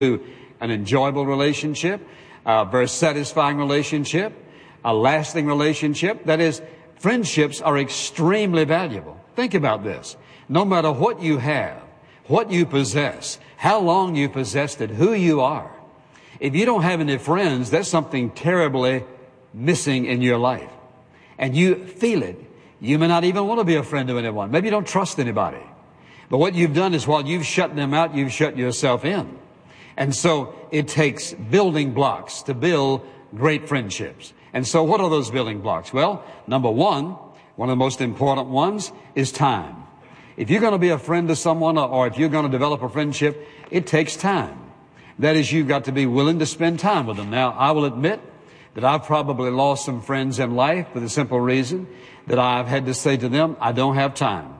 to an enjoyable relationship, a very satisfying relationship, a lasting relationship. That is, friendships are extremely valuable. Think about this. No matter what you have, what you possess, how long you possessed it, who you are, if you don't have any friends, there's something terribly missing in your life. And you feel it. You may not even want to be a friend to anyone. Maybe you don't trust anybody. But what you've done is while you've shut them out, you've shut yourself in. And so it takes building blocks to build great friendships. And so what are those building blocks? Well, number one of the most important ones is time. If you're going to be a friend to someone, or if you're going to develop a friendship, it takes time. That is, you've got to be willing to spend time with them. Now, I will admit that I've probably lost some friends in life for the simple reason that I've had to say to them, I don't have time.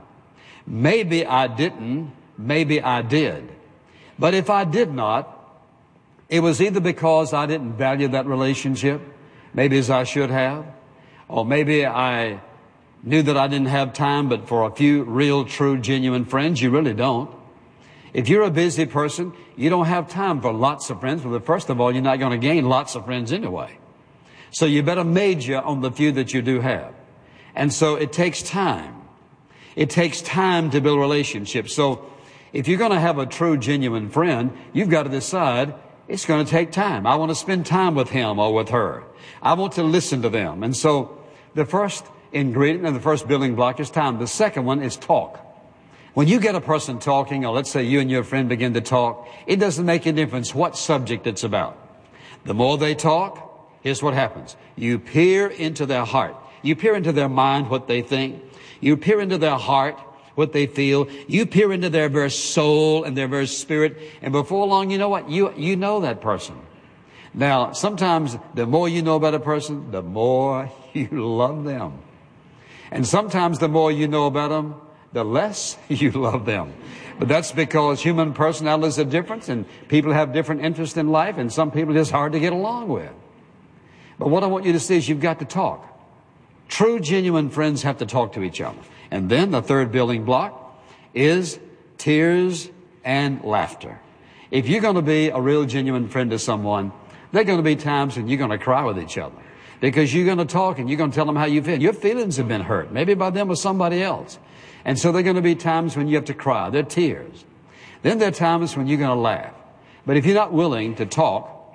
Maybe I didn't, maybe I did. But if I did not, it was either because I didn't value that relationship, maybe as I should have, or maybe I knew that I didn't have time, but for a few real, true, genuine friends, you really don't. If you're a busy person, you don't have time for lots of friends. Well, first of all, you're not going to gain lots of friends anyway. So you better major on the few that you do have. And so it takes time. It takes time to build relationships. So if you're going to have a true, genuine friend, you've got to decide it's going to take time. I want to spend time with him or with her. I want to listen to them. And so the first ingredient and the first building block is time. The second one is talk. When you get a person talking, or let's say you and your friend begin to talk, it doesn't make a difference what subject it's about. The more they talk, here's what happens. You peer into their heart. You peer into their mind, what they think. You peer into their heart, what they feel. You peer into their very soul and their very spirit. And before long, you know what? You know that person. Now, sometimes the more you know about a person, the more you love them. And sometimes the more you know about them, the less you love them. But that's because human personalities are different, and people have different interests in life, and some people are just hard to get along with. But what I want you to see is you've got to talk. True, genuine friends have to talk to each other. And then the third building block is tears and laughter. If you're going to be a real, genuine friend to someone, there are going to be times when you're going to cry with each other. Because you're going to talk and you're going to tell them how you feel. Your feelings have been hurt, maybe by them or somebody else. And so there are going to be times when you have to cry. There are tears. Then there are times when you're going to laugh. But if you're not willing to talk,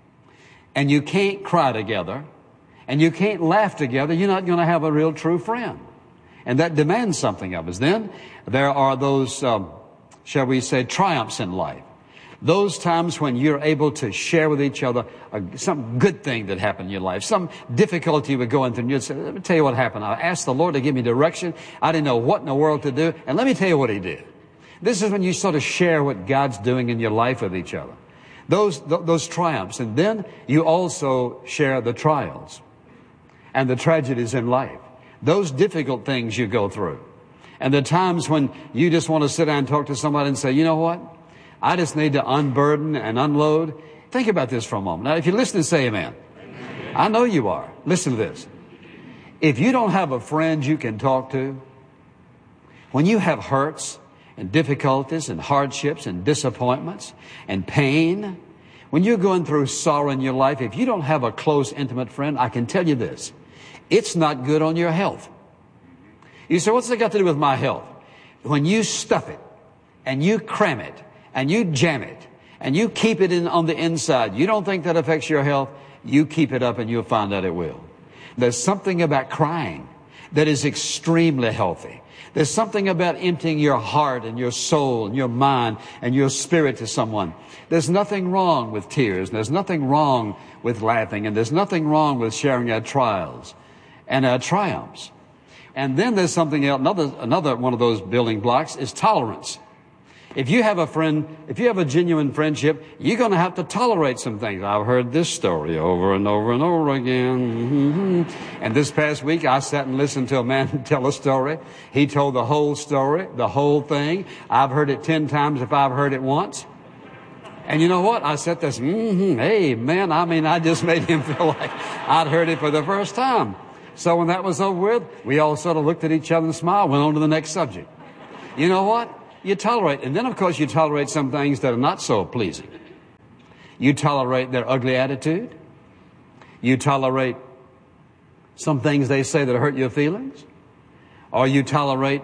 and you can't cry together, and you can't laugh together, you're not going to have a real true friend. And that demands something of us. Then there are those, shall we say, triumphs in life. Those times when you're able to share with each other some good thing that happened in your life, some difficulty you were going through, and you'd say, let me tell you what happened. I asked the Lord to give me direction. I didn't know what in the world to do, and let me tell you what He did. This is when you sort of share what God's doing in your life with each other. Those triumphs. And then you also share the trials and the tragedies in life. Those difficult things you go through. And the times when you just want to sit down and talk to somebody and say, you know what? I just need to unburden and unload. Think about this for a moment. Now, if you listen, say amen. Amen. I know you are. Listen to this. If you don't have a friend you can talk to, when you have hurts and difficulties and hardships and disappointments and pain, when you're going through sorrow in your life, if you don't have a close, intimate friend, I can tell you this. It's not good on your health. You say, what's that got to do with my health? When you stuff it and you cram it, and you jam it, and you keep it on the inside, you don't think that affects your health, you keep it up and you'll find out it will. There's something about crying that is extremely healthy. There's something about emptying your heart and your soul and your mind and your spirit to someone. There's nothing wrong with tears, and there's nothing wrong with laughing, and there's nothing wrong with sharing our trials and our triumphs. And then there's something else, another one of those building blocks is tolerance. If you have a friend, if you have a genuine friendship, you're going to have to tolerate some things. I've heard this story over and over and over again. And this past week, I sat and listened to a man tell a story. He told the whole story, the whole thing. I've heard it 10 times if I've heard it once. And you know what? I said this, amen. I mean, I just made him feel like I'd heard it for the first time. So when that was over with, we all sort of looked at each other and smiled, went on to the next subject. You know what? You tolerate. And then, of course, you tolerate some things that are not so pleasing. You tolerate their ugly attitude. You tolerate some things they say that hurt your feelings. Or you tolerate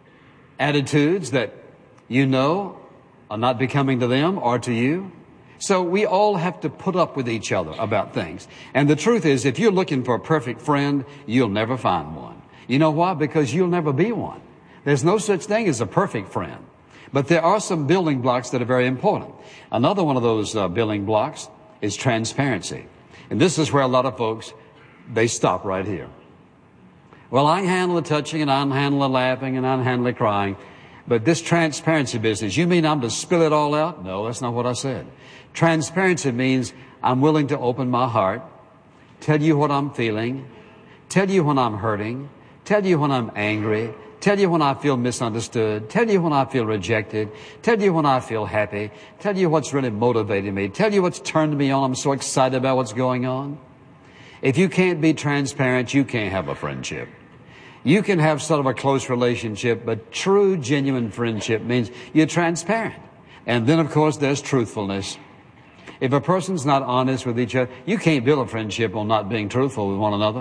attitudes that you know are not becoming to them or to you. So we all have to put up with each other about things. And the truth is, if you're looking for a perfect friend, you'll never find one. You know why? Because you'll never be one. There's no such thing as a perfect friend. But there are some building blocks that are very important. Another one of those building blocks is transparency. And this is where a lot of folks, they stop right here. Well, I can handle the touching, and I can handle the laughing, and I can handle the crying. But this transparency business, you mean I'm to spill it all out? No, that's not what I said. Transparency means I'm willing to open my heart, tell you what I'm feeling, tell you when I'm hurting, tell you when I'm angry, tell you when I feel misunderstood, tell you when I feel rejected, tell you when I feel happy, tell you what's really motivating me, tell you what's turned me on. I'm so excited about what's going on. If you can't be transparent, you can't have a friendship. You can have sort of a close relationship, but true, genuine friendship means you're transparent. And then, of course, there's truthfulness. If a person's not honest with each other, you can't build a friendship on not being truthful with one another.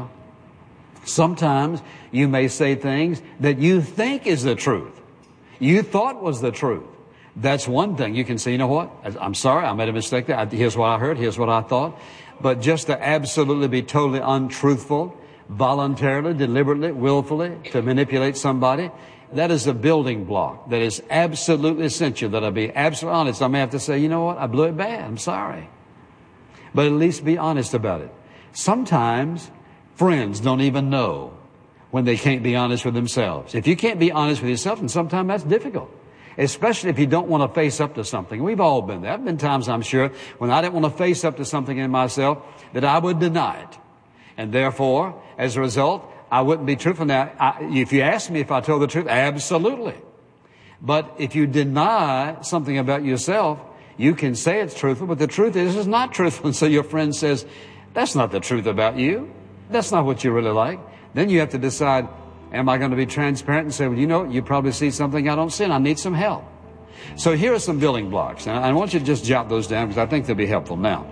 Sometimes you may say things that you think is the truth. You thought was the truth. That's one thing. You can say, you know what? I'm sorry, I made a mistake there. Here's what I heard. Here's what I thought. But just to absolutely be totally untruthful, voluntarily, deliberately, willfully, to manipulate somebody, that is a building block that is absolutely essential, that I be absolutely honest. I may have to say, you know what? I blew it bad. I'm sorry. But at least be honest about it. Sometimes friends don't even know when they can't be honest with themselves. If you can't be honest with yourself, then sometimes that's difficult. Especially if you don't want to face up to something. We've all been there. There have been times, I'm sure, when I didn't want to face up to something in myself, that I would deny it. And therefore, as a result, I wouldn't be truthful. Now, if you ask me if I told the truth, absolutely. But if you deny something about yourself, you can say it's truthful, but the truth is it's not truthful. And so your friend says, that's not the truth about you. That's not what you really like. Then you have to decide, am I going to be transparent and say, well, you know, you probably see something I don't see and I need some help. So here are some building blocks. And I want you to just jot those down because I think they'll be helpful. Now,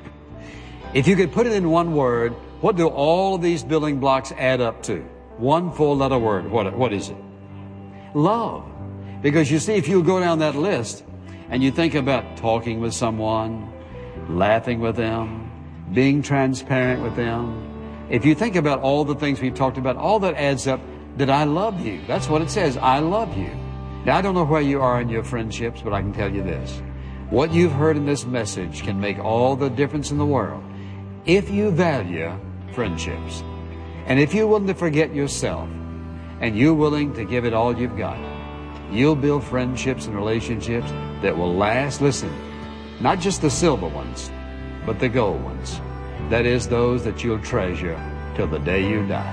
if you could put it in one word, what do all of these building blocks add up to? One four-letter word. What is it? Love. Because you see, if you go down that list and you think about talking with someone, laughing with them, being transparent with them, if you think about all the things we've talked about, all that adds up that I love you. That's what it says. I love you. Now, I don't know where you are in your friendships, but I can tell you this. What you've heard in this message can make all the difference in the world if you value friendships. And if you're willing to forget yourself and you're willing to give it all you've got, you'll build friendships and relationships that will last. Listen, not just the silver ones, but the gold ones. That is, those that you'll treasure till the day you die.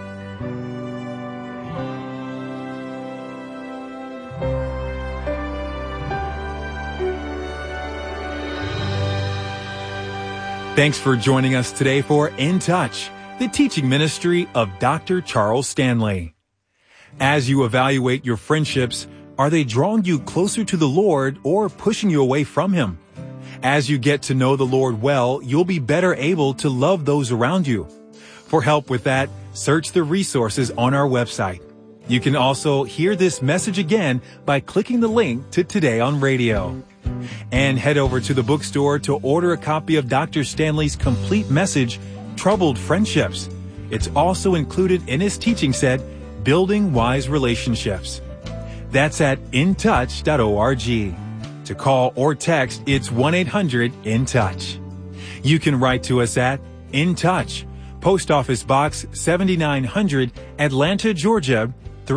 Thanks for joining us today for In Touch, the teaching ministry of Dr. Charles Stanley. As you evaluate your friendships, are they drawing you closer to the Lord or pushing you away from Him? As you get to know the Lord well, you'll be better able to love those around you. For help with that, search the resources on our website. You can also hear this message again by clicking the link to Today on Radio. And head over to the bookstore to order a copy of Dr. Stanley's complete message, Troubled Friendships. It's also included in his teaching set, Building Wise Relationships. That's at intouch.org. To call or text, it's 1-800-IN-TOUCH. You can write to us at In Touch, Post Office Box 7900, Atlanta, Georgia,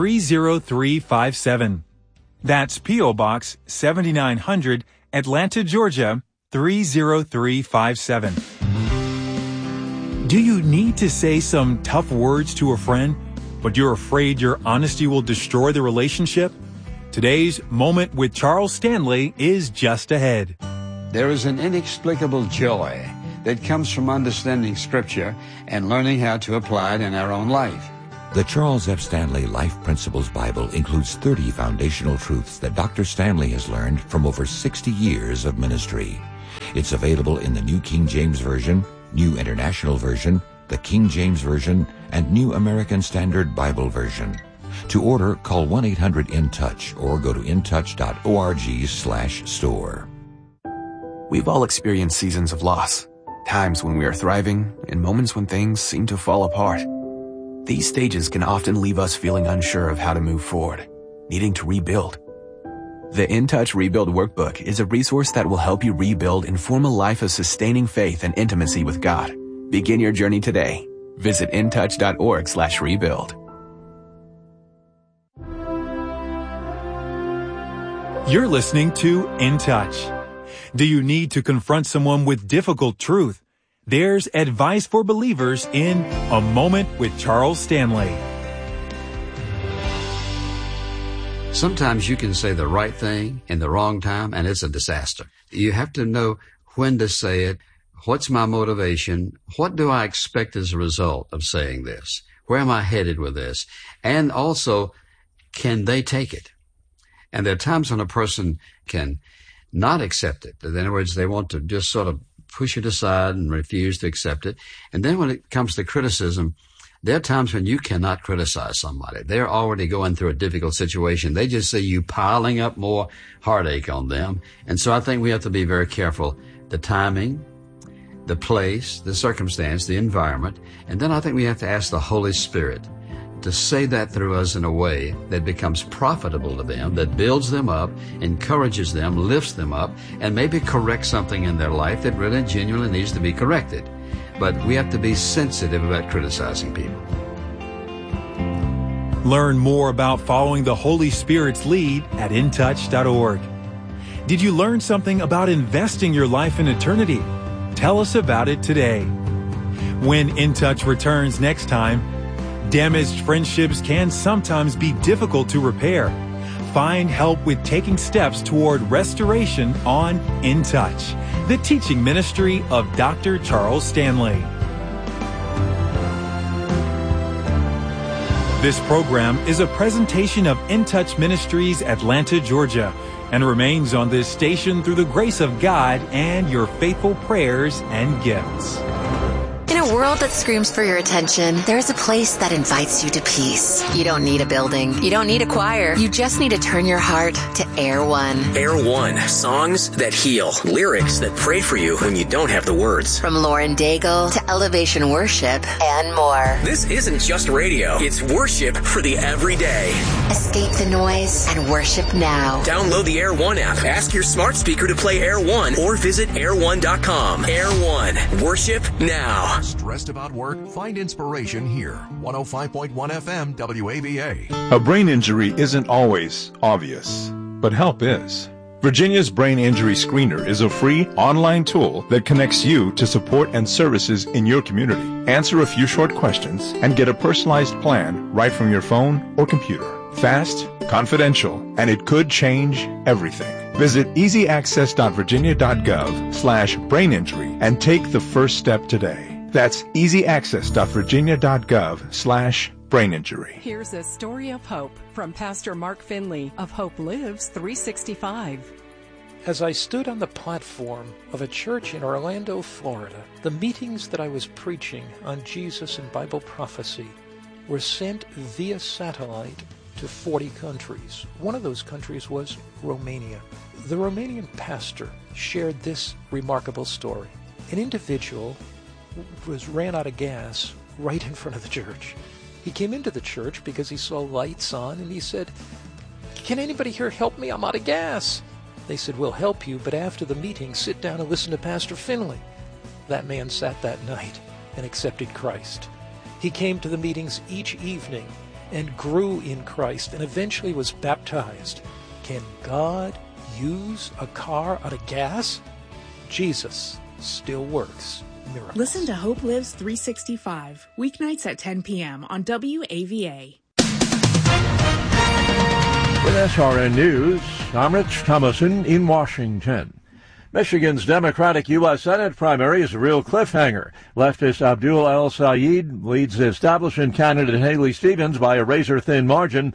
30357. That's P.O. Box 7900, Atlanta, Georgia, 30357. Do you need to say some tough words to a friend, but you're afraid your honesty will destroy the relationship? Today's Moment with Charles Stanley is just ahead. There is an inexplicable joy that comes from understanding Scripture and learning how to apply it in our own life. The Charles F. Stanley Life Principles Bible includes 30 foundational truths that Dr. Stanley has learned from over 60 years of ministry. It's available in the New King James Version, New International Version, the King James Version, and New American Standard Bible Version. To order, call 1-800-IN-TOUCH or go to intouch.org/store. We've all experienced seasons of loss, times when we are thriving and moments when things seem to fall apart. These stages can often leave us feeling unsure of how to move forward, needing to rebuild. The In Touch Rebuild Workbook is a resource that will help you rebuild and form a life of sustaining faith and intimacy with God. Begin your journey today. Visit intouch.org/rebuild. You're listening to In Touch. Do you need to confront someone with difficult truth? There's advice for believers in A Moment with Charles Stanley. Sometimes you can say the right thing in the wrong time, and it's a disaster. You have to know when to say it. What's my motivation? What do I expect as a result of saying this? Where am I headed with this? And also, can they take it? And there are times when a person can not accept it. In other words, they want to just sort of push it aside and refuse to accept it. And then when it comes to criticism, there are times when you cannot criticize somebody. They're already going through a difficult situation. They just see you piling up more heartache on them. And so I think we have to be very careful. The timing, the place, the circumstance, the environment. And then I think we have to ask the Holy Spirit to say that through us in a way that becomes profitable to them, that builds them up, encourages them, lifts them up, and maybe corrects something in their life that really genuinely needs to be corrected. But we have to be sensitive about criticizing people. Learn more about following the Holy Spirit's lead at intouch.org. Did you learn something about investing your life in eternity? Tell us about it today. When In Touch returns next time, damaged friendships can sometimes be difficult to repair. Find help with taking steps toward restoration on In Touch, the teaching ministry of Dr. Charles Stanley. This program is a presentation of In Touch Ministries, Atlanta, Georgia, and remains on this station through the grace of God and your faithful prayers and gifts. In a world that screams for your attention, there's a place that invites you to peace. You don't need a building. You don't need a choir. You just need to turn your heart to Air One. Air One, songs that heal, lyrics that pray for you when you don't have the words. From Lauren Daigle to Elevation Worship and more. This isn't just radio. It's worship for the everyday. Escape the noise and worship now. Download the Air One app. Ask your smart speaker to play Air One or visit air1.com. Air One, worship now. Stressed about work? Find inspiration here. 105.1 FM WAVA. A brain injury isn't always obvious, but help is. Virginia's Brain Injury Screener is a free online tool that connects you to support and services in your community. Answer a few short questions and get a personalized plan right from your phone or computer. Fast, confidential, and it could change everything. Visit easyaccess.virginia.gov/braininjury and take the first step today. That's easyaccess.virginia.gov/braininjury. Here's a story of hope from Pastor Mark Finley of Hope Lives 365. As I stood on the platform of a church in Orlando, Florida, the meetings that I was preaching on Jesus and Bible prophecy were sent via satellite to 40 countries. One of those countries was Romania. The Romanian pastor shared this remarkable story. An individual ran out of gas right in front of the church. He came into the church because he saw lights on, and he said, "Can anybody here help me? I'm out of gas." They said, "We'll help you, but after the meeting, sit down and listen to Pastor Finley." That man sat that night and accepted Christ. He came to the meetings each evening and grew in Christ and eventually was baptized. Can God use a car out of gas? Jesus still works miracles. Listen to Hope Lives 365, weeknights at 10 p.m. on WAVA. With SRN News, I'm Rich Thomason in Washington. Michigan's Democratic U.S. Senate primary is a real cliffhanger. Leftist Abdul El-Sayed leads the establishment candidate Haley Stevens by a razor-thin margin,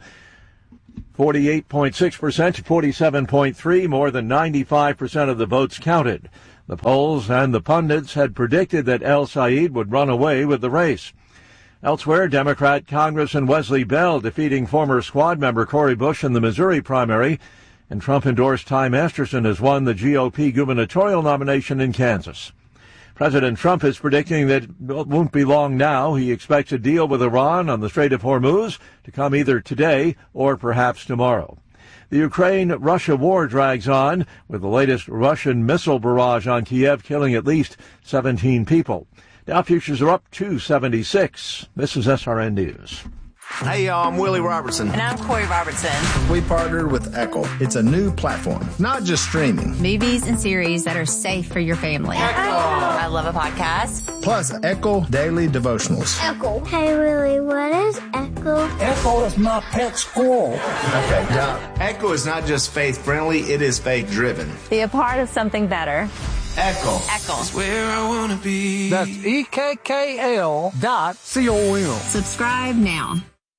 48.6% to 47.3%, more than 95% of the votes counted. The polls and the pundits had predicted that El Sayed would run away with the race. Elsewhere, Democrat Congressman Wesley Bell defeating former squad member Cori Bush in the Missouri primary, and Trump-endorsed Ty Masterson has won the GOP gubernatorial nomination in Kansas. President Trump is predicting that it won't be long now. He expects a deal with Iran on the Strait of Hormuz to come either today or perhaps tomorrow. The Ukraine-Russia war drags on, with the latest Russian missile barrage on Kiev killing at least 17 people. Dow futures are up 276. This is SRN News. Hey, y'all, I'm Willie Robertson. And I'm Corey Robertson. We partnered with Echo. It's a new platform, not just streaming. Movies and series that are safe for your family. Echo. I love a podcast. Plus, Echo Daily Devotionals. Echo. Hey, Willie, what is Echo? Echo is my pet squirrel. Okay, now, Echo is not just faith-friendly, it is faith-driven. Be a part of something better. Echo. Echo. It's where I want to be. That's EKKL.com. Subscribe now.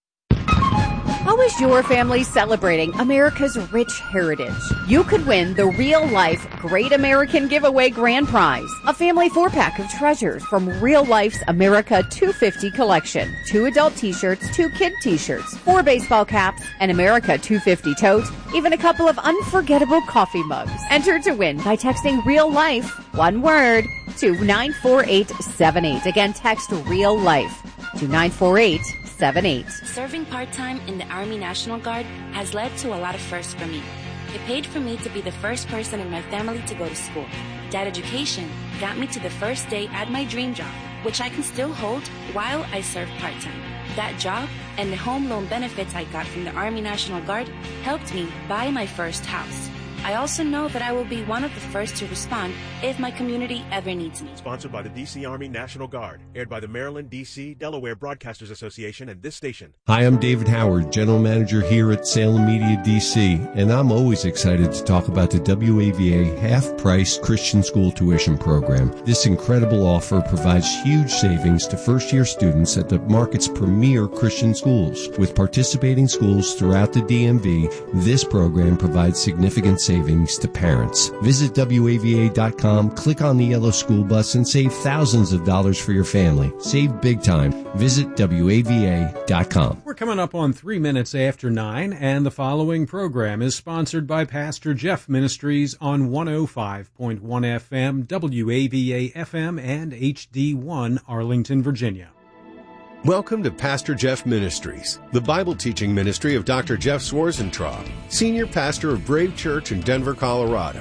How is your family celebrating America's rich heritage? You could win the Real Life Great American Giveaway Grand Prize, a family 4-pack of treasures from Real Life's America 250 collection. 2 adult t-shirts, 2 kid t-shirts, 4 baseball caps, an America 250 tote, even a couple of unforgettable coffee mugs. Enter to win by texting Real Life, one word, to 94878. Again, text Real Life to 94878. Serving part-time in the Army National Guard has led to a lot of firsts for me. It paid for me to be the first person in my family to go to school. That education got me to the first day at my dream job, which I can still hold while I serve part-time. That job and the home loan benefits I got from the Army National Guard helped me buy my first house. I also know that I will be one of the first to respond if my community ever needs me. Sponsored by the D.C. Army National Guard. Aired by the Maryland, D.C., Delaware Broadcasters Association and this station. Hi, I'm David Howard, General Manager here at Salem Media D.C., and I'm always excited to talk about the WAVA half-price Christian school tuition program. This incredible offer provides huge savings to first-year students at the market's premier Christian schools. With participating schools throughout the DMV, this program provides significant savings to parents. Visit WAVA.com, click on the yellow school bus, and save thousands of dollars for your family. Save big time. Visit WAVA.com. We're coming up on 3 minutes after 9, and the following program is sponsored by Pastor Jeff Ministries on 105.1 FM, WAVA-FM, and HD1 Arlington, Virginia. Welcome to Pastor Jeff Ministries, the Bible teaching ministry of Dr. Jeff Swarzentraub, Senior Pastor of Brave Church in Denver, Colorado.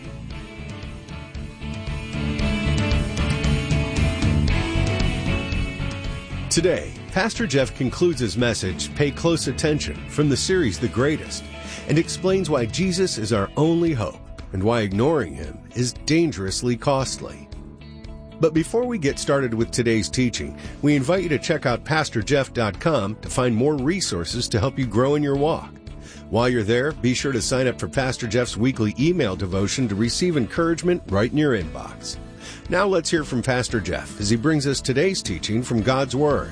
Today, Pastor Jeff concludes his message, Pay Close Attention, from the series The Greatest, and explains why Jesus is our only hope and why ignoring him is dangerously costly. But before we get started with today's teaching, we invite you to check out PastorJeff.com to find more resources to help you grow in your walk. While you're there, be sure to sign up for Pastor Jeff's weekly email devotion to receive encouragement right in your inbox. Now let's hear from Pastor Jeff as he brings us today's teaching from God's Word.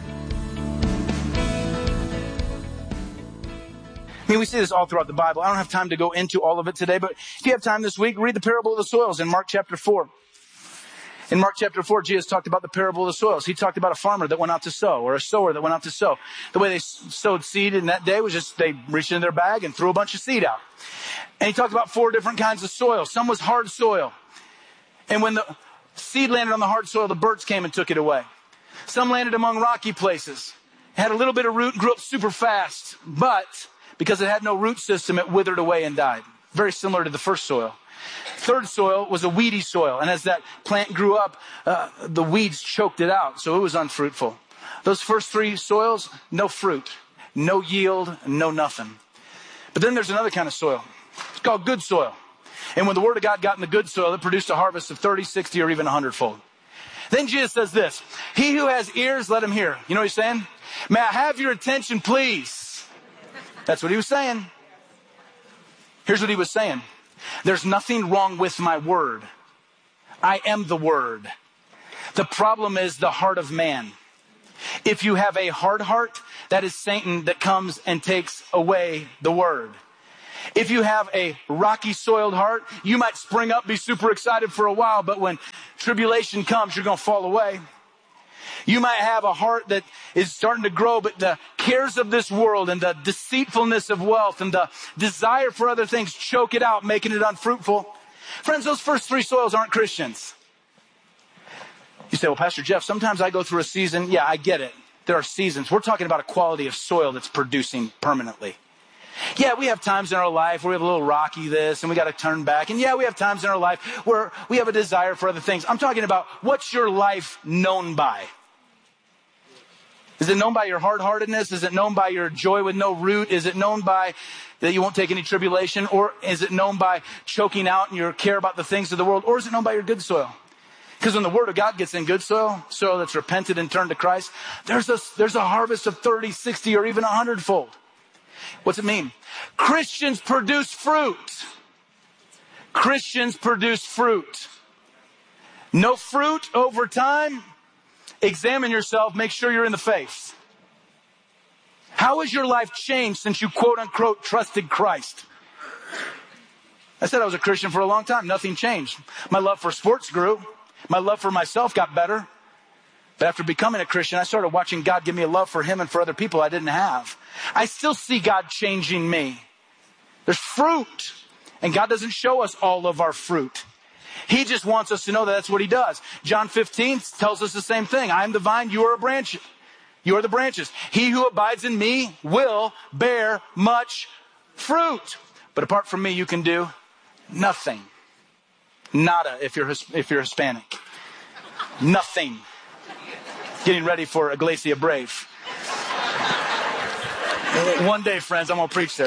I mean, we see this all throughout the Bible. I don't have time to go into all of it today, but if you have time this week, read the parable of the soils in Mark chapter 4. In Mark chapter 4, Jesus talked about the parable of the soils. He talked about a farmer that went out to sow, or a sower that went out to sow. The way they sowed seed in that day was just they reached in their bag and threw a bunch of seed out. And he talked about 4 different kinds of soil. Some was hard soil. And when the seed landed on the hard soil, the birds came and took it away. Some landed among rocky places. It had a little bit of root and grew up super fast. But because it had no root system, it withered away and died. Very similar to the first soil. Third soil was a weedy soil, and as that plant grew up, the weeds choked it out, so it was unfruitful. Those first 3 soils, no fruit, no yield, no nothing. But then there's another kind of soil. It's called good soil. And when the Word of God got in the good soil, it produced a harvest of 30, 60, or even 100-fold. Then Jesus says this, he who has ears, let him hear. You know what he's saying? May I have your attention, please? That's what he was saying. Here's what he was saying. There's nothing wrong with my word. I am the word. The problem is the heart of man. If you have a hard heart, that is Satan that comes and takes away the word. If you have a rocky soiled heart, you might spring up, be super excited for a while, but when tribulation comes, you're going to fall away. You might have a heart that is starting to grow, but the cares of this world and the deceitfulness of wealth and the desire for other things choke it out, making it unfruitful. Friends, those first three soils aren't Christians. You say, well, Pastor Jeff, sometimes I go through a season. Yeah, I get it. There are seasons. We're talking about a quality of soil that's producing permanently. Yeah, we have times in our life where we have a little rocky this and we got to turn back. And yeah, we have times in our life where we have a desire for other things. I'm talking about, what's your life known by? Is it known by your hard-heartedness? Is it known by your joy with no root? Is it known by that you won't take any tribulation? Or is it known by choking out and your care about the things of the world? Or is it known by your good soil? Because when the Word of God gets in good soil, soil that's repented and turned to Christ, there's a harvest of 30, 60, or even 100-fold. What's it mean? Christians produce fruit. Christians produce fruit. No fruit over time? Examine yourself. Make sure you're in the faith. How has your life changed since you quote-unquote trusted Christ? I said I was a Christian for a long time. Nothing changed. My love for sports grew. My love for myself got better. But after becoming a Christian, I started watching God give me a love for Him and for other people I didn't have. I still see God changing me. There's fruit. And God doesn't show us all of our fruit. He just wants us to know that that's what He does. John 15 tells us the same thing. I am the vine, you are a branch. You are the branches. He who abides in me will bear much fruit. But apart from me, you can do nothing. Nada if you're Hispanic. Nothing. Getting ready for Iglesia Brave. One day, friends, I'm going to preach there.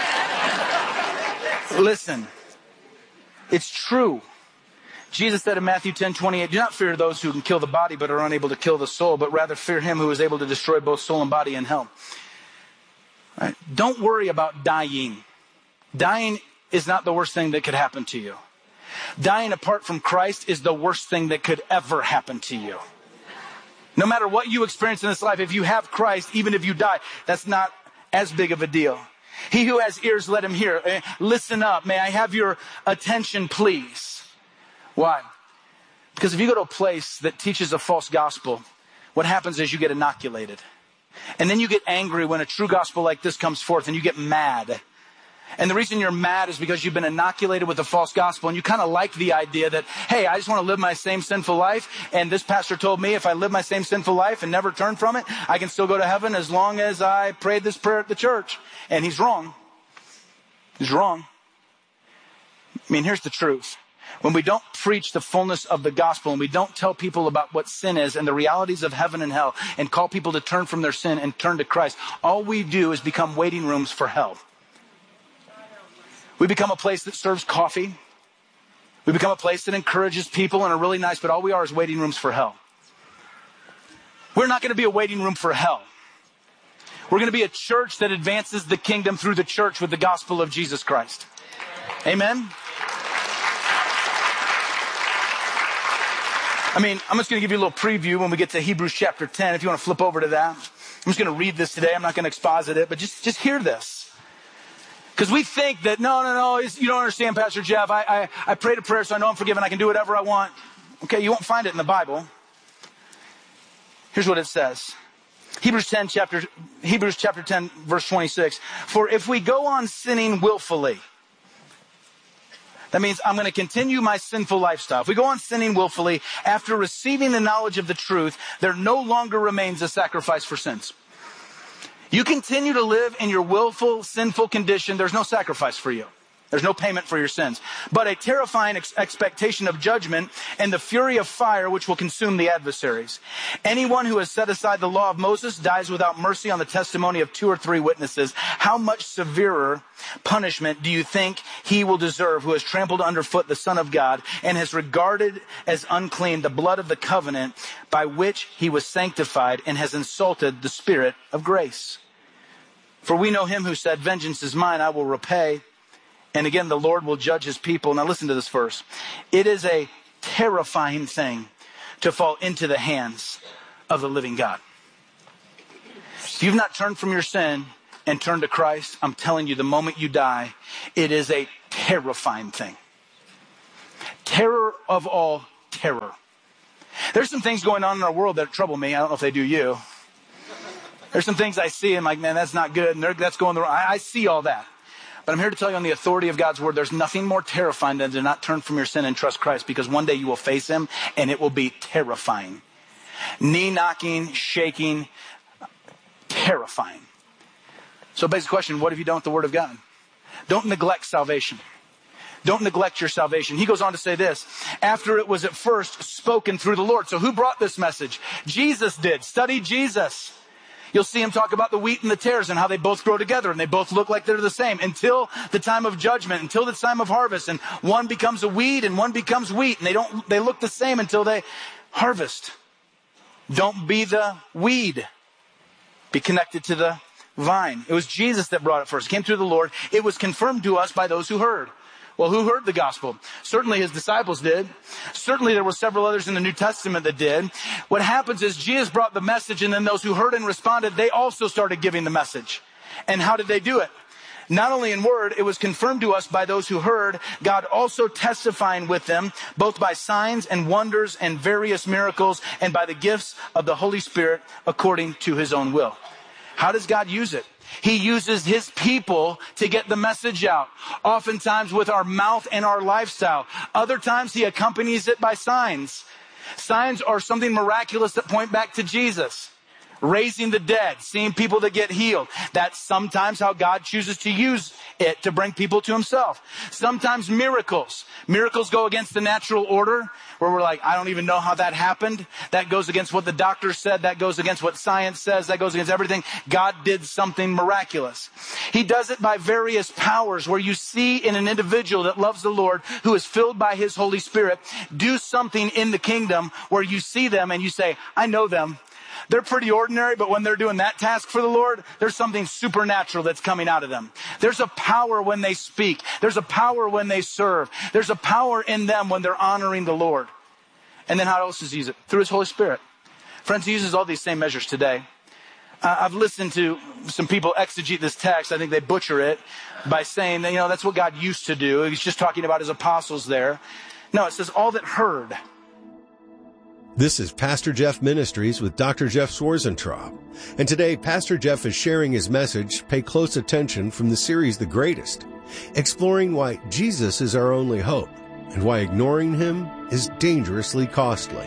Listen, it's true. Jesus said in Matthew 10:28, do not fear those who can kill the body but are unable to kill the soul, but rather fear Him who is able to destroy both soul and body in hell. Right? Don't worry about dying. Dying is not the worst thing that could happen to you. Dying apart from Christ is the worst thing that could ever happen to you. No matter what you experience in this life, if you have Christ, even if you die, that's not as big of a deal. He who has ears, let him hear. Listen up. May I have your attention, please? Why? Because if you go to a place that teaches a false gospel, what happens is you get inoculated. And then you get angry when a true gospel like this comes forth, and you get mad. And the reason you're mad is because you've been inoculated with a false gospel, and you kind of like the idea that, hey, I just want to live my same sinful life, and this pastor told me if I live my same sinful life and never turn from it, I can still go to heaven as long as I prayed this prayer at the church. And he's wrong. He's wrong. I mean, here's the truth. When we don't preach the fullness of the gospel and we don't tell people about what sin is and the realities of heaven and hell and call people to turn from their sin and turn to Christ, all we do is become waiting rooms for hell. We become a place that serves coffee. We become a place that encourages people and are really nice, but all we are is waiting rooms for hell. We're not going to be a waiting room for hell. We're going to be a church that advances the kingdom through the church with the gospel of Jesus Christ. Amen? I mean, I'm just going to give you a little preview when we get to Hebrews chapter 10, if you want to flip over to that. I'm just going to read this today. I'm not going to exposit it, but just hear this. Because we think that, no, you don't understand, Pastor Jeff. I prayed a prayer, so I know I'm forgiven. I can do whatever I want. Okay, you won't find it in the Bible. Here's what it says. Hebrews chapter 10, verse 26. For if we go on sinning willfully, that means I'm going to continue my sinful lifestyle. If we go on sinning willfully, after receiving the knowledge of the truth, there no longer remains a sacrifice for sins. You continue to live in your willful, sinful condition, there's no sacrifice for you. There's no payment for your sins. But a terrifying expectation of judgment and the fury of fire which will consume the adversaries. Anyone who has set aside the law of Moses dies without mercy on the testimony of 2 or 3 witnesses. How much severer punishment do you think he will deserve who has trampled underfoot the Son of God and has regarded as unclean the blood of the covenant by which he was sanctified and has insulted the Spirit of grace? For we know him who said, vengeance is mine, I will repay. And again, the Lord will judge his people. Now listen to this verse. It is a terrifying thing to fall into the hands of the living God. If you've not turned from your sin, and turn to Christ, I'm telling you, the moment you die, it is a terrifying thing. Terror of all terror. There's some things going on in our world that trouble me. I don't know if they do you. There's some things I see and I'm like, man, that's not good. And that's going the wrong. I see all that. But I'm here to tell you on the authority of God's word, there's nothing more terrifying than to not turn from your sin and trust Christ, because one day you will face him and it will be terrifying. Knee knocking, shaking, terrifying. So basic question, what have you done with the word of God? Don't neglect salvation. Don't neglect your salvation. He goes on to say this, after it was at first spoken through the Lord. So who brought this message? Jesus did. Study Jesus. You'll see him talk about the wheat and the tares and how they both grow together and they both look like they're the same until the time of judgment, until the time of harvest. And one becomes a weed and one becomes wheat, and they look the same until they harvest. Don't be the weed. Be connected to the vine. It was Jesus that brought it first. It came through the Lord. It was confirmed to us by those who heard. Well, who heard the gospel? Certainly his disciples did. Certainly there were several others in the New Testament that did. What happens is Jesus brought the message, and then those who heard and responded, they also started giving the message. And how did they do it? Not only in word, it was confirmed to us by those who heard, God also testifying with them, both by signs and wonders and various miracles, and by the gifts of the Holy Spirit according to his own will. How does God use it? He uses his people to get the message out, oftentimes with our mouth and our lifestyle. Other times he accompanies it by signs. Signs are something miraculous that point back to Jesus. Raising the dead, seeing people that get healed. That's sometimes how God chooses to use it to bring people to himself. Sometimes miracles. Miracles go against the natural order, where we're like, I don't even know how that happened. That goes against what the doctor said. That goes against what science says. That goes against everything. God did something miraculous. He does it by various powers, where you see in an individual that loves the Lord, who is filled by his Holy Spirit, do something in the kingdom where you see them and you say, I know them. They're pretty ordinary, but when they're doing that task for the Lord, there's something supernatural that's coming out of them. There's a power when they speak. There's a power when they serve. There's a power in them when they're honoring the Lord. And then how else does he use it? Through his Holy Spirit. Friends, he uses all these same measures today. I've listened to some people exegete this text. I think they butcher it by saying that, that's what God used to do. He's just talking about his apostles there. No, it says all that heard. This is Pastor Jeff Ministries with Dr. Jeff Schwarzentraub. And today, Pastor Jeff is sharing his message, Pay Close Attention, from the series The Greatest, exploring why Jesus is our only hope and why ignoring him is dangerously costly.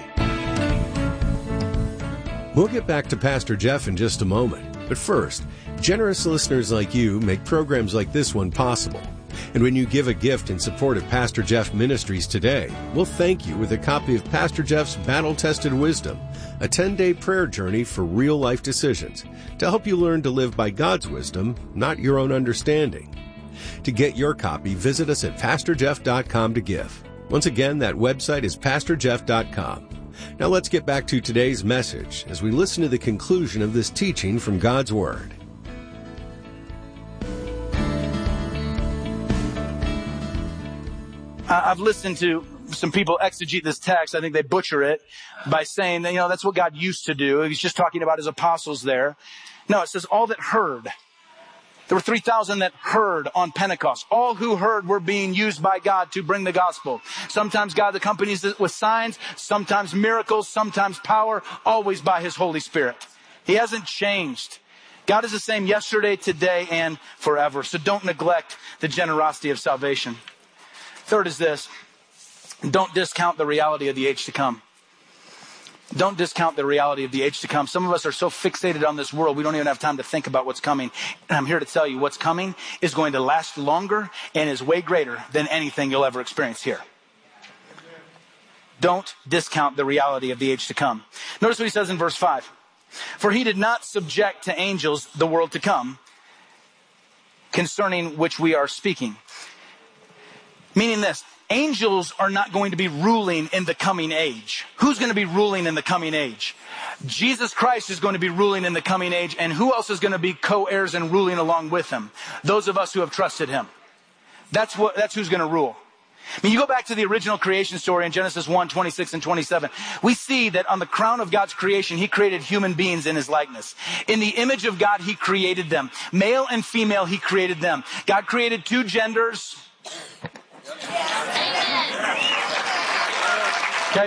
We'll get back to Pastor Jeff in just a moment. But first, generous listeners like you make programs like this one possible. And when you give a gift in support of Pastor Jeff Ministries today, we'll thank you with a copy of Pastor Jeff's Battle-Tested Wisdom, a 10-day prayer journey for real-life decisions to help you learn to live by God's wisdom, not your own understanding. To get your copy, visit us at PastorJeff.com to give. Once again, that website is PastorJeff.com. Now let's get back to today's message as we listen to the conclusion of this teaching from God's Word. I've listened to some people exegete this text. I think they butcher it by saying that, that's what God used to do. He's just talking about his apostles there. No, it says all that heard. There were 3,000 that heard on Pentecost. All who heard were being used by God to bring the gospel. Sometimes God accompanies it with signs, sometimes miracles, sometimes power, always by his Holy Spirit. He hasn't changed. God is the same yesterday, today, and forever. So don't neglect the generosity of salvation. Third is this. Don't discount the reality of the age to come. Don't discount the reality of the age to come. Some of us are so fixated on this world, we don't even have time to think about what's coming. And I'm here to tell you what's coming is going to last longer and is way greater than anything you'll ever experience here. Don't discount the reality of the age to come. Notice what he says in verse 5. For he did not subject to angels the world to come, concerning which we are speaking. Meaning this, angels are not going to be ruling in the coming age. Who's going to be ruling in the coming age? Jesus Christ is going to be ruling in the coming age, and who else is going to be co-heirs and ruling along with him? Those of us who have trusted him. That's who's going to rule. I mean, you go back to the original creation story in Genesis 1, 26 and 27. We see that on the crown of God's creation, he created human beings in his likeness. In the image of God, he created them. Male and female, he created them. God created two genders. Okay.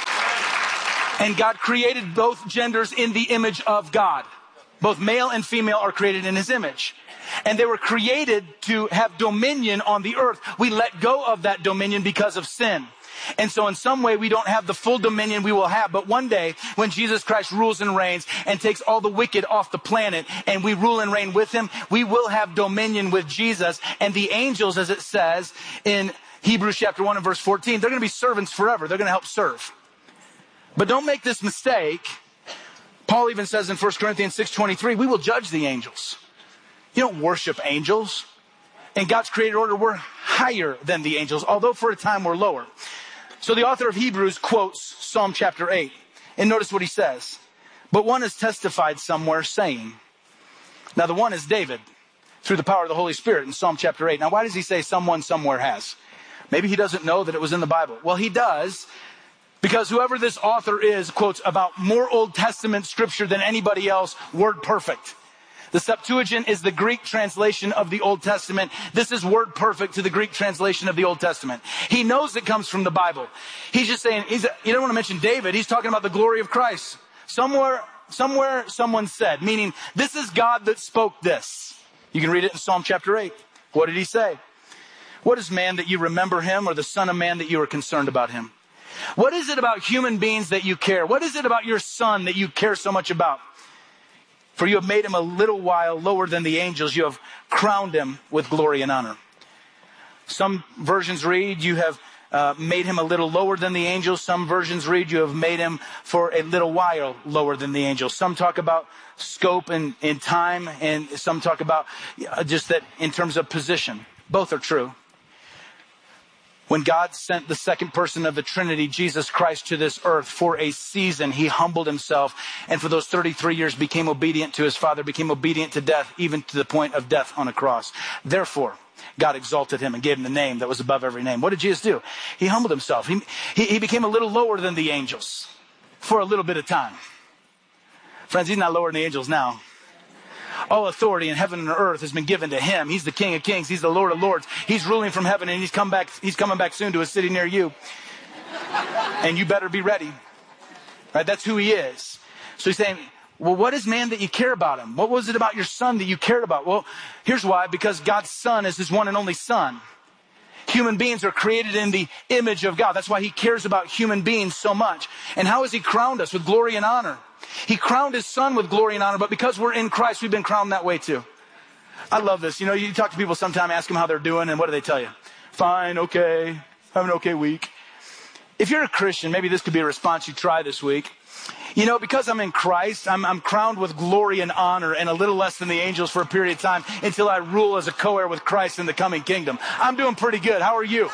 And God created both genders in the image of God. Both male and female are created in his image. And they were created to have dominion on the earth. We let go of that dominion because of sin. And so in some way we don't have the full dominion we will have. But one day when Jesus Christ rules and reigns and takes all the wicked off the planet and we rule and reign with him, we will have dominion with Jesus. And the angels, as it says in Hebrews chapter 1 and verse 14, they're going to be servants forever. They're going to help serve. But don't make this mistake. Paul even says in 1 Corinthians 6:23, we will judge the angels. You don't worship angels. In God's created order, we're higher than the angels, although for a time we're lower. So the author of Hebrews quotes Psalm chapter 8. And notice what he says. But one has testified somewhere saying. Now the one is David through the power of the Holy Spirit in Psalm chapter 8. Now why does he say someone somewhere has? Maybe he doesn't know that it was in the Bible. Well, he does. Because whoever this author is quotes about more Old Testament scripture than anybody else, word perfect. The Septuagint is the Greek translation of the Old Testament. This is word perfect to the Greek translation of the Old Testament. He knows it comes from the Bible. He's just saying, you don't want to mention David. He's talking about the glory of Christ. Somewhere someone said, meaning this is God that spoke this. You can read it in Psalm chapter 8. What did he say? What is man that you remember him, or the son of man that you are concerned about him? What is it about human beings that you care? What is it about your son that you care so much about? For you have made him a little while lower than the angels. You have crowned him with glory and honor. Some versions read, you have made him a little lower than the angels. Some versions read, you have made him for a little while lower than the angels. Some talk about scope and in time, and some talk about just that in terms of position. Both are true. When God sent the second person of the Trinity, Jesus Christ, to this earth for a season, he humbled himself, and for those 33 years became obedient to his Father, became obedient to death, even to the point of death on a cross. Therefore, God exalted him and gave him the name that was above every name. What did Jesus do? He humbled himself. He became a little lower than the angels for a little bit of time. Friends, he's not lower than the angels now. All authority in heaven and earth has been given to him. He's the King of Kings. He's the Lord of Lords. He's ruling from heaven, and he's coming back soon to a city near you. And you better be ready. Right? That's who he is. So he's saying, well, what is man that you care about him? What was it about your son that you cared about? Well, here's why. Because God's son is his one and only son. Human beings are created in the image of God. That's why he cares about human beings so much. And how has he crowned us? With glory and honor. He crowned his son with glory and honor, but because we're in Christ, we've been crowned that way too. I love this. You know, you talk to people sometime, ask them how they're doing, and what do they tell you? Fine, okay, have an okay week. If you're a Christian, maybe this could be a response you try this week. You know, because I'm in Christ, I'm crowned with glory and honor and a little less than the angels for a period of time until I rule as a co-heir with Christ in the coming kingdom. I'm doing pretty good. How are you?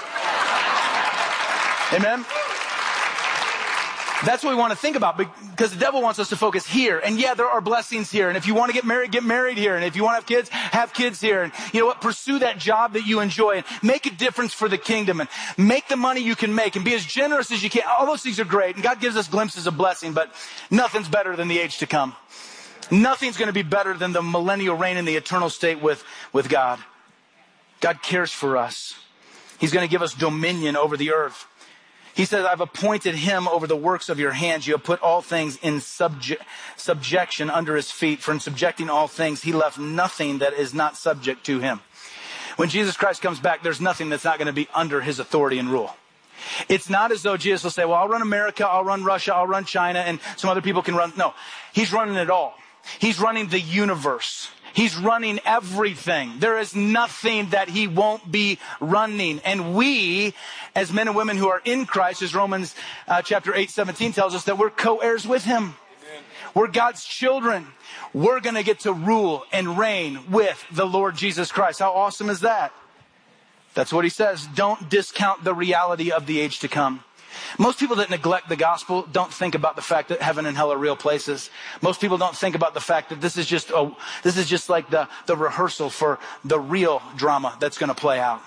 Amen? That's what we want to think about, because the devil wants us to focus here. And yeah, there are blessings here. And if you want to get married here. And if you want to have kids here. And you know what? Pursue that job that you enjoy and make a difference for the kingdom and make the money you can make and be as generous as you can. All those things are great. And God gives us glimpses of blessing, but nothing's better than the age to come. Nothing's going to be better than the millennial reign in the eternal state with God. God cares for us. He's going to give us dominion over the earth. He says, I've appointed him over the works of your hands. You have put all things in subjection under his feet. For in subjecting all things, he left nothing that is not subject to him. When Jesus Christ comes back, there's nothing that's not going to be under his authority and rule. It's not as though Jesus will say, well, I'll run America, I'll run Russia, I'll run China, and some other people can run. No, he's running it all. He's running the universe. He's running everything. There is nothing that he won't be running. And we, as men and women who are in Christ, as Romans chapter 8:17 tells us, that we're co-heirs with him. Amen. We're God's children. We're going to get to rule and reign with the Lord Jesus Christ. How awesome is that? That's what he says. Don't discount the reality of the age to come. Most people that neglect the gospel don't think about the fact that heaven and hell are real places. Most people don't think about the fact that this is just like the rehearsal for the real drama that's going to play out.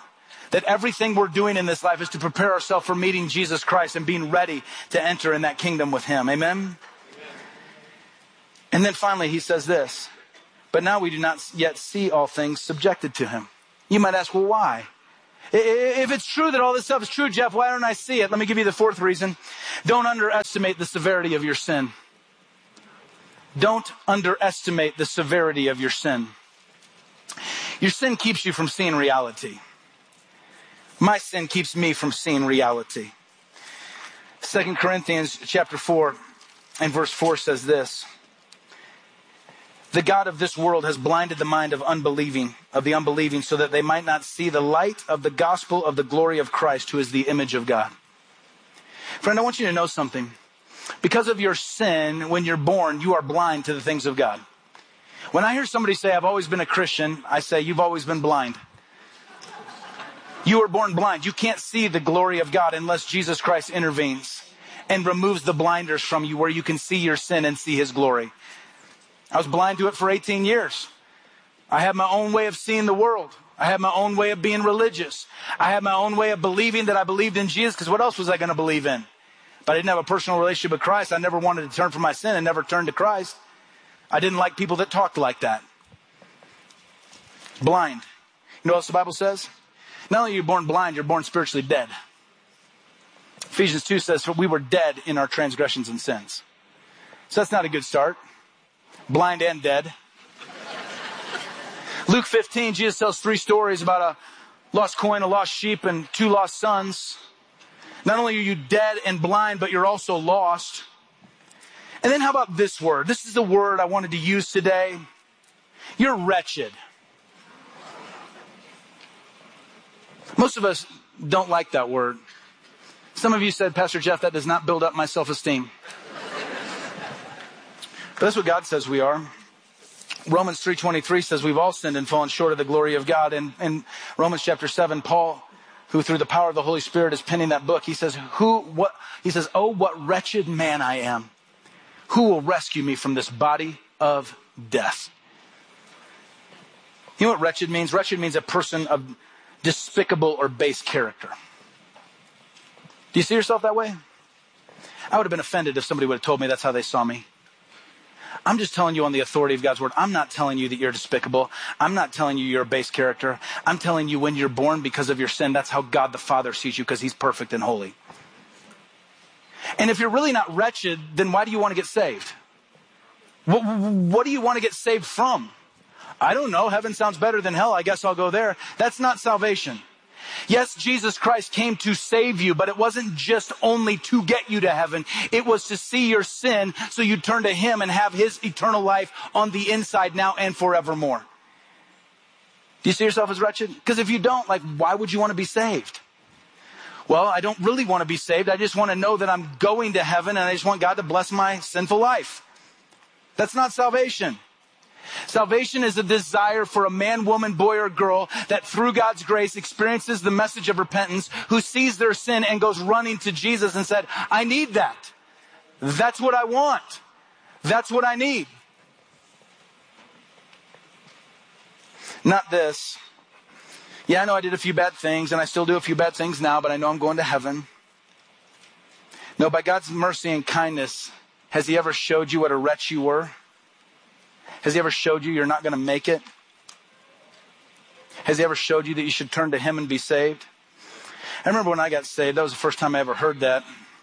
That everything we're doing in this life is to prepare ourselves for meeting Jesus Christ and being ready to enter in that kingdom with him. Amen? And then finally he says this, but now we do not yet see all things subjected to him. You might ask, well, why? If it's true that all this stuff is true, Jeff, why don't I see it? Let me give you the fourth reason. Don't underestimate the severity of your sin. Don't underestimate the severity of your sin. Your sin keeps you from seeing reality. My sin keeps me from seeing reality. 2 Corinthians chapter 4 and verse 4 says this. The God of this world has blinded the mind of the unbelieving, so that they might not see the light of the gospel of the glory of Christ, who is the image of God. Friend, I want you to know something. Because of your sin, when you're born, you are blind to the things of God. When I hear somebody say, I've always been a Christian, I say, you've always been blind. You were born blind. You can't see the glory of God unless Jesus Christ intervenes and removes the blinders from you where you can see your sin and see his glory. I was blind to it for 18 years. I had my own way of seeing the world. I had my own way of being religious. I had my own way of believing that I believed in Jesus, because what else was I going to believe in? But I didn't have a personal relationship with Christ. I never wanted to turn from my sin and never turned to Christ. I didn't like people that talked like that. Blind. You know what else the Bible says? Not only are you born blind, you're born spiritually dead. Ephesians 2 says, for we were dead in our transgressions and sins. So that's not a good start. Blind and dead. Luke 15, Jesus tells 3 stories about a lost coin, a lost sheep, and 2 lost sons. Not only are you dead and blind, but you're also lost. And then how about this word? This is the word I wanted to use today. You're wretched. Most of us don't like that word. Some of you said, Pastor Jeff, that does not build up my self-esteem. But that's what God says we are. Romans 3:23 says we've all sinned and fallen short of the glory of God. And in Romans chapter 7, Paul, who through the power of the Holy Spirit is penning that book, he says, oh, what wretched man I am. Who will rescue me from this body of death? You know what wretched means? Wretched means a person of despicable or base character. Do you see yourself that way? I would have been offended if somebody would have told me that's how they saw me. I'm just telling you on the authority of God's word. I'm not telling you that you're despicable. I'm not telling you you're a base character. I'm telling you when you're born because of your sin, that's how God the Father sees you, because he's perfect and holy. And if you're really not wretched, then why do you want to get saved? What do you want to get saved from? I don't know. Heaven sounds better than hell. I guess I'll go there. That's not salvation. Yes, Jesus Christ came to save you, but it wasn't just only to get you to heaven. It was to see your sin so you'd turn to him and have his eternal life on the inside now and forevermore. Do you see yourself as wretched? Because if you don't, why would you want to be saved? Well, I don't really want to be saved. I just want to know that I'm going to heaven, and I just want God to bless my sinful life. That's not salvation. Salvation is a desire for a man, woman, boy, or girl that through God's grace experiences the message of repentance, who sees their sin and goes running to Jesus and said, I need that. That's what I want. That's what I need. Not this. Yeah, I know I did a few bad things, and I still do a few bad things now, but I know I'm going to heaven. No, by God's mercy and kindness, has he ever showed you what a wretch you were? Has he ever showed you you're not going to make it? Has he ever showed you that you should turn to him and be saved? I remember when I got saved, that was the first time I ever heard that.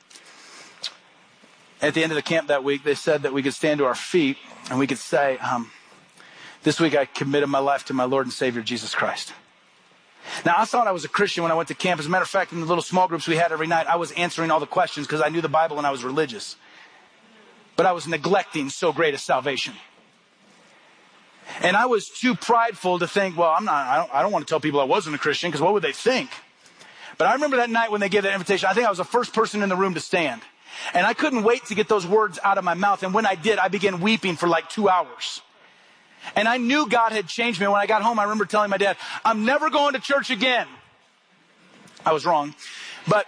At the end of the camp that week, they said that we could stand to our feet and we could say, this week I committed my life to my Lord and Savior, Jesus Christ. Now, I thought I was a Christian when I went to camp. As a matter of fact, in the little small groups we had every night, I was answering all the questions because I knew the Bible and I was religious. But I was neglecting so great a salvation. And I was too prideful to think, well, I don't want to tell people I wasn't a Christian, because what would they think? But I remember that night when they gave that invitation, I think I was the first person in the room to stand. And I couldn't wait to get those words out of my mouth. And when I did, I began weeping for 2 hours. And I knew God had changed me. When I got home, I remember telling my dad, I'm never going to church again. I was wrong. But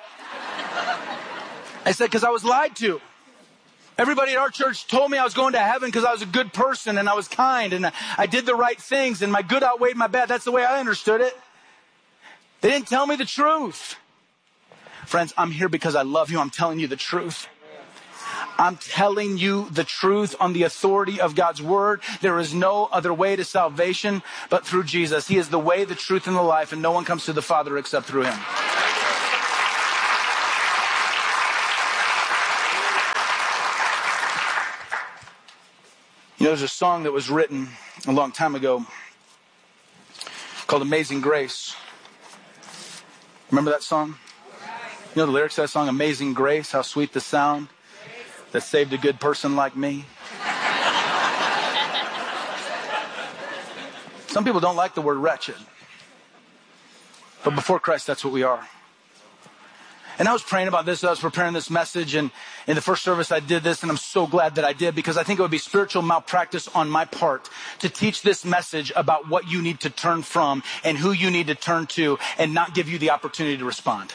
I said, because I was lied to. Everybody at our church told me I was going to heaven because I was a good person and I was kind and I did the right things and my good outweighed my bad. That's the way I understood it. They didn't tell me the truth. Friends, I'm here because I love you. I'm telling you the truth. I'm telling you the truth on the authority of God's word. There is no other way to salvation but through Jesus. He is the way, the truth, and the life, and no one comes to the Father except through him. You know, there's a song that was written a long time ago called Amazing Grace. Remember that song? You know the lyrics to that song? Amazing grace, how sweet the sound that saved a good person like me. Some people don't like the word wretched. But before Christ, that's what we are. And I was praying about this as I was preparing this message, and in the first service I did this, and I'm so glad that I did, because I think it would be spiritual malpractice on my part to teach this message about what you need to turn from and who you need to turn to and not give you the opportunity to respond.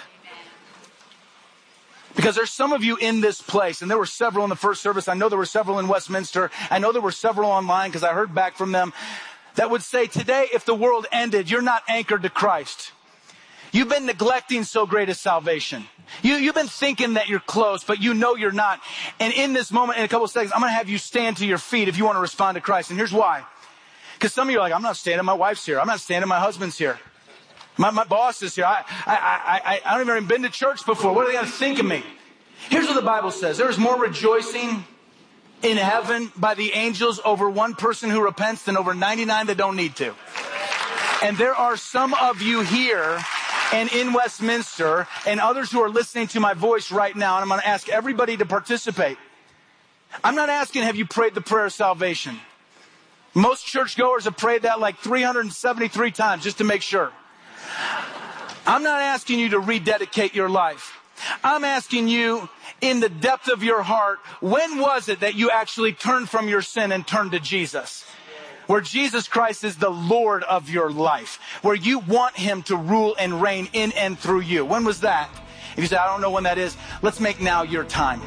Because there's some of you in this place, and there were several in the first service. I know there were several in Westminster. I know there were several online because I heard back from them that would say, today, if the world ended, you're not anchored to Christ. You've been neglecting so great a salvation. You've been thinking that you're close, but you know you're not. And in this moment, in a couple of seconds, I'm going to have you stand to your feet if you want to respond to Christ. And here's why. Because some of you are like, I'm not standing, my wife's here. I'm not standing, my husband's here. My boss is here. I don't even been to church before. What are they going to think of me? Here's what the Bible says. There's more rejoicing in heaven by the angels over one person who repents than over 99 that don't need to. And there are some of you here and in Westminster and others who are listening to my voice right now, and I'm going to ask everybody to participate. I'm not asking, have you prayed the prayer of salvation? Most churchgoers have prayed that like 373 times just to make sure. I'm not asking you to rededicate your life. I'm asking you, in the depth of your heart, when was it that you actually turned from your sin and turned to Jesus? Where Jesus Christ is the Lord of your life. Where you want him to rule and reign in and through you. When was that? If you say, I don't know when that is, let's make now your time.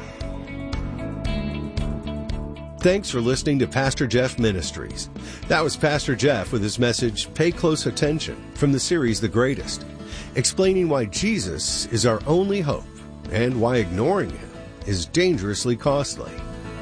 Thanks for listening to Pastor Jeff Ministries. That was Pastor Jeff with his message, Pay Close Attention, from the series The Greatest, explaining why Jesus is our only hope and why ignoring him is dangerously costly.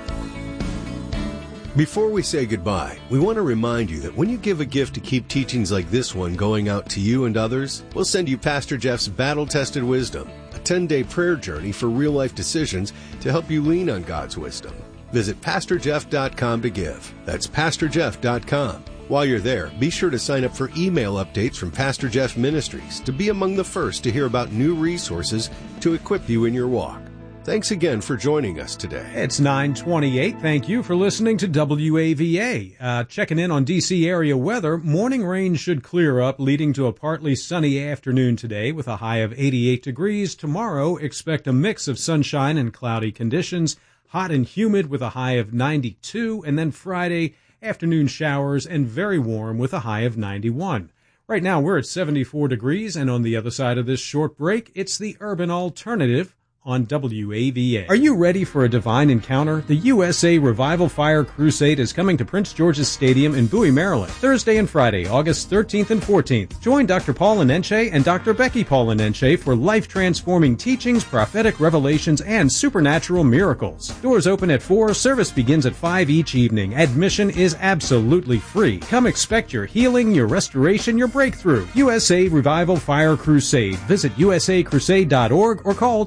Before we say goodbye, we want to remind you that when you give a gift to keep teachings like this one going out to you and others, we'll send you Pastor Jeff's Battle-Tested Wisdom, a 10-day prayer journey for real-life decisions to help you lean on God's wisdom. Visit PastorJeff.com to give. That's PastorJeff.com. While you're there, be sure to sign up for email updates from Pastor Jeff Ministries to be among the first to hear about new resources to equip you in your walk. Thanks again for joining us today. It's 9:28. Thank you for listening to WAVA. Checking in on D.C. area weather. Morning rain should clear up, leading to a partly sunny afternoon today with a high of 88 degrees. Tomorrow, expect a mix of sunshine and cloudy conditions, hot and humid with a high of 92, and then Friday, afternoon showers and very warm with a high of 91. Right now, we're at 74 degrees, and on the other side of this short break, it's the Urban Alternative on WAVA. Are you ready for a divine encounter? The USA Revival Fire Crusade is coming to Prince George's Stadium in Bowie, Maryland, Thursday and Friday, August 13th and 14th. Join Dr. Paul Anenche and Dr. Becky Paul Anenche for life-transforming teachings, prophetic revelations, and supernatural miracles. Doors open at 4, service begins at 5 each evening. Admission is absolutely free. Come expect your healing, your restoration, your breakthrough. USA Revival Fire Crusade. Visit usacrusade.org or call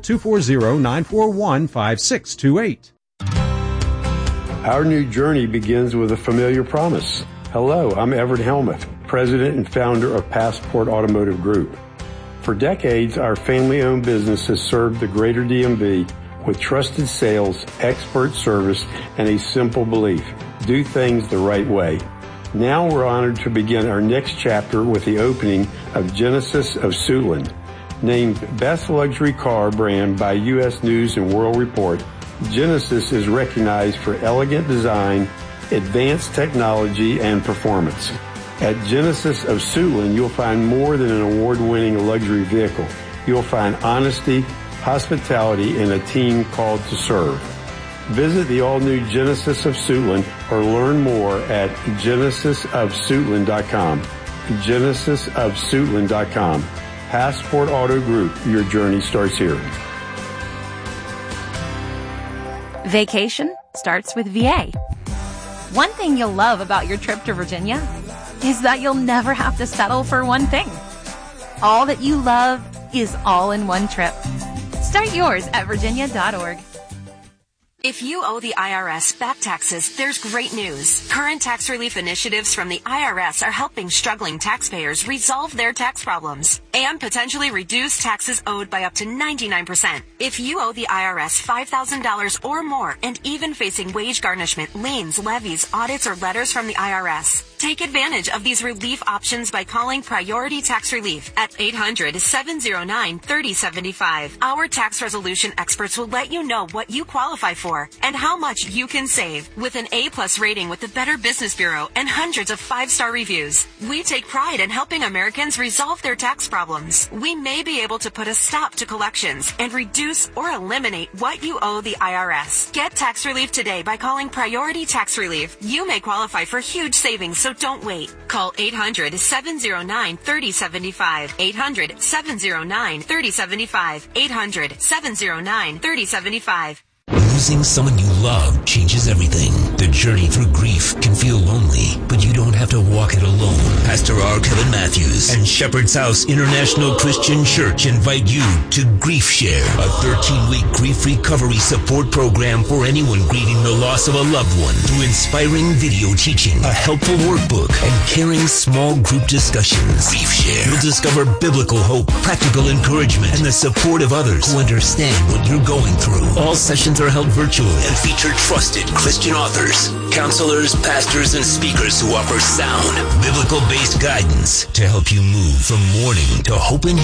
240-941-5628. Our new journey begins with a familiar promise. Hello, I'm Everett Helmuth, president and founder of Passport Automotive Group. For decades, our family-owned business has served the greater DMV with trusted sales, expert service, and a simple belief: do things the right way. Now we're honored to begin our next chapter with the opening of Genesis of Suitland. Named Best Luxury Car Brand by U.S. News & World Report, Genesis is recognized for elegant design, advanced technology, and performance. At Genesis of Suitland, you'll find more than an award-winning luxury vehicle. You'll find honesty, hospitality, and a team called to serve. Visit the all-new Genesis of Suitland or learn more at genesisofsuitland.com. genesisofsuitland.com. Passport Auto Group. Your journey starts here. Vacation starts with VA. One thing you'll love about your trip to Virginia is that you'll never have to settle for one thing. All that you love is all in one trip. Start yours at virginia.org. If you owe the IRS back taxes, there's great news. Current tax relief initiatives from the IRS are helping struggling taxpayers resolve their tax problems and potentially reduce taxes owed by up to 99%. If you owe the IRS $5,000 or more and even facing wage garnishment, liens, levies, audits, or letters from the IRS, take advantage of these relief options by calling Priority Tax Relief at 800-709-3075. Our tax resolution experts will let you know what you qualify for and how much you can save. With an A+ rating with the Better Business Bureau and hundreds of 5-star reviews, we take pride in helping Americans resolve their tax problems. We may be able to put a stop to collections and reduce or eliminate what you owe the IRS. Get tax relief today by calling Priority Tax Relief. You may qualify for huge savings, so don't wait. Call 800-709-3075. 800-709-3075. 800-709-3075. Losing someone you love changes everything. The journey through grief can feel lonely, but you don't have to walk it alone. Pastor R. Kevin Matthews and Shepherd's House International Christian Church invite you to Grief Share, a 13-week grief recovery support program for anyone grieving the loss of a loved one, through inspiring video teaching, a helpful workbook, and caring small group discussions. Grief Share. You'll discover biblical hope, practical encouragement, and the support of others who understand what you're going through. All sessions are held virtually and feature trusted Christian authors, counselors, pastors, and speakers who offer sound, biblical-based guidance to help you move from mourning to hope and